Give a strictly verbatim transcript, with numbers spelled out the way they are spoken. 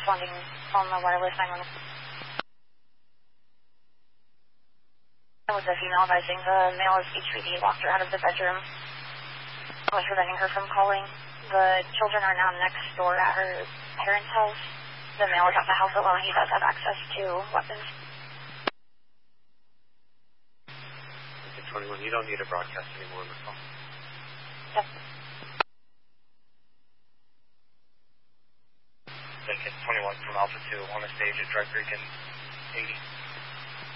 responding on the wireless nine one one. With the female advising the male is H V D locked her out of the bedroom, was preventing her from calling. The children are now next door at her parents' house. The male is at the house alone. He does have access to weapons. Okay, twenty-one, you don't need a broadcast anymore on the call. Yep. Lincoln twenty-one from Alpha two on the stage at Drug Beacon eighty.